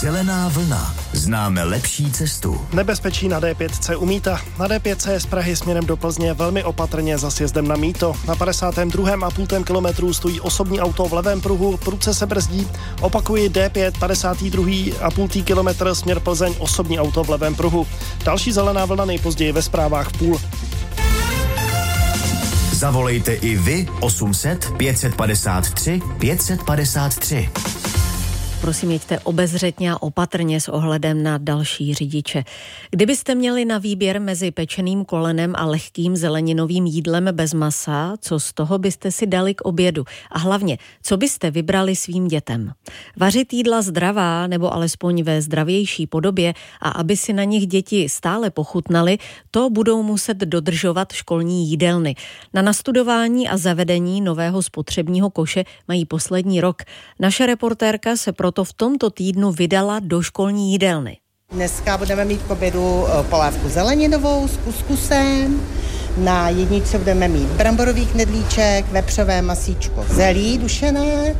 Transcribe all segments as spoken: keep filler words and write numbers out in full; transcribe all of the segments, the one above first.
Zelená vlna. Známe lepší cestu. Nebezpečí na D pět u Mýta. Na D pět z Prahy směrem do Plzně velmi opatrně za sjezdem na Mýto. Na padesátém druhém a půl kilometru stojí osobní auto v levém pruhu, prudce se brzdí. Opakuji D pět, padesátý druhý a půl kilometr směr Plzeň, osobní auto v levém pruhu. Další zelená vlna nejpozději ve zprávách v půl. Zavolejte i vy osm set pět padesát tři pět padesát tři. Prosím, jeďte obezřetně a opatrně s ohledem na další řidiče. Kdybyste měli na výběr mezi pečeným kolenem a lehkým zeleninovým jídlem bez masa, co z toho byste si dali k obědu? A hlavně, co byste vybrali svým dětem? Vařit jídla zdravá nebo alespoň ve zdravější podobě a aby si na nich děti stále pochutnaly, to budou muset dodržovat školní jídelny. Na nastudování a zavedení nového spotřebního koše mají poslední rok. Naše reportérka se pro to v tomto týdnu vydala do školní jídelny. Dneska budeme mít k obědu polévku zeleninovou s kuskusem, na jedničce budeme mít bramborový knedlíček, vepřové masíčko zelí dušené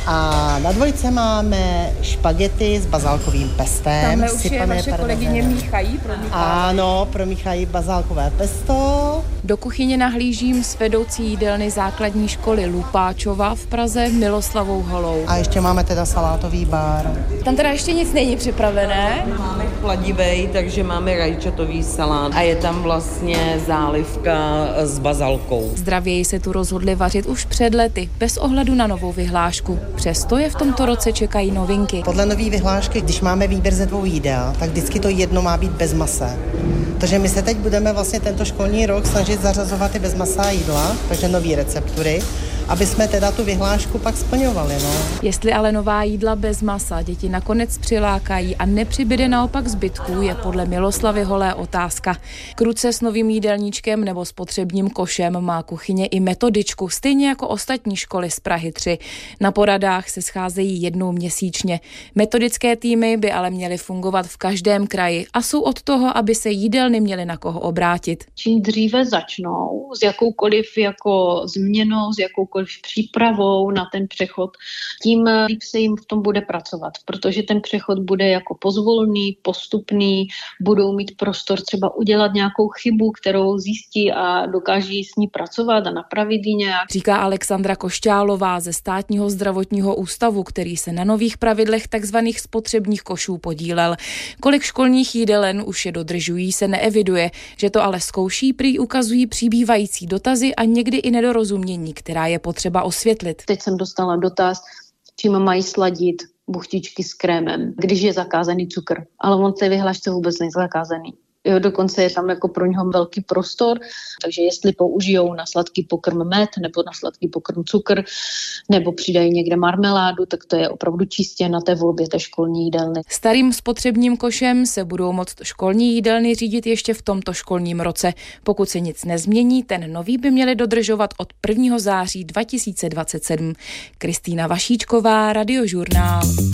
a na dvojce máme špagety s bazálkovým pestem. Tamhle už je vaše kolegyně míchají, promíchají. Ano, promíchají bazálkové pesto. Do kuchyně nahlížím s vedoucí jídelny základní školy Lupáčova v Praze Miloslavou Holou. A ještě máme teda salátový bar. Tam teda ještě nic není připravené. Máme chladivej, takže máme rajčatový salát a je tam vlastně zálivka s bazalkou. Zdravěji se tu rozhodli vařit už před lety, bez ohledu na novou vyhlášku. Přesto je v tomto roce čekají novinky. Podle nový vyhlášky, když máme výběr ze dvou jídel, tak vždycky to jedno má být bez masa. Takže my se teď budeme vlastně tento školní rok snažit zařazovat i bezmasá jídla, takže nový receptury, aby jsme teda tu vyhlášku pak splňovali. No. Jestli ale nová jídla bez masa děti nakonec přilákají a nepřibyde naopak zbytků, je podle Miloslavy Holé otázka. Kruce s novým jídelníčkem nebo spotřebním košem má kuchyně i metodičku, stejně jako ostatní školy z Prahy tři. Na poradách se scházejí jednou měsíčně. Metodické týmy by ale měly fungovat v každém kraji a jsou od toho, aby se jídelny měly na koho obrátit. Čím dříve začnou s jakoukoliv jako změnou, s jakoukoliv přípravou na ten přechod, tím líp se jim v tom bude pracovat, protože ten přechod bude jako pozvolný, postupný, budou mít prostor třeba udělat nějakou chybu, kterou zjistí a dokáží s ní pracovat a napravit ji nějak. Říká Alexandra Košťálová ze Státního zdravotního ústavu, který se na nových pravidlech takzvaných spotřebních košů podílel. Kolik školních jídelen už je dodržují, se neeviduje, že to ale zkouší, prý ukazují přibývající dotazy a někdy i nedorozumění, která je potřeba osvětlit. Teď jsem dostala dotaz, čím mají sladit buchtičky s krémem, když je zakázaný cukr. Ale on v té vyhlášce vůbec není zakázaný. Jo, dokonce je tam jako pro něho velký prostor, takže jestli použijou na sladký pokrm med nebo na sladký pokrm cukr, nebo přidají někde marmeládu, tak to je opravdu čistě na té volbě té školní jídelny. Starým spotřebním košem se budou moct školní jídelny řídit ještě v tomto školním roce. Pokud se nic nezmění, ten nový by měli dodržovat od prvního září dva tisíce dvacet sedm. Kristýna Vašíčková, Radiožurnál.